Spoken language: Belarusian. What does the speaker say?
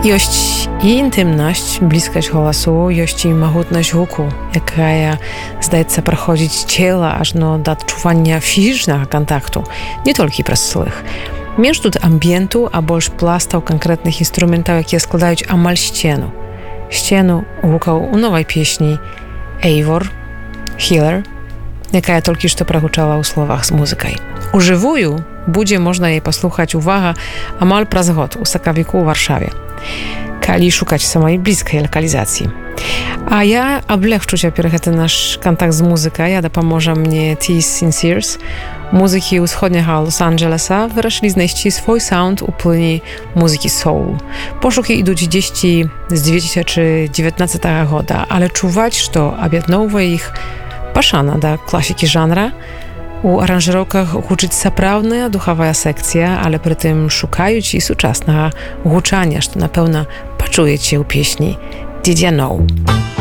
Ёсць і інтымнасць, блізкасць голасу, ёсць і магутнасць гуку, якая, здаецца, праходзіць цела ажно да адчування фізічнага кантакту, не толькі праз слых. Менш тут амбієнту, а больш пластаў канкрэтных інструментаў, якія складаюць амаль сцену. Сцену гукаў у новай песні «Eivor», «Healer», якая толькі што прагучала ў словах з музыкай. У жывую будзе можна яе паслухаць, увага, амаль праз год у сакавіку ў Варшаве, калі шукаць самай блізкай лакалізацыі. А я аблегчу цяпер гэты наш кантакт з музыкай, а дапаможа мне T. Sincers. Музыкі ўсходняга Лос-Анджелеса вырашылі знайсці свой саунд у плыні музыкі соул. Пошукі ідуць дзесьці з 2019 года, але чуваць, што аб'ядноўвае іх пашана да класікі жанра. У аранжыроўках гучыць сапраўдная духавая секцыя, але прытым шукаюць і сучаснага гучання, што, напэўна, пачуеце ў песні «Did ya know?».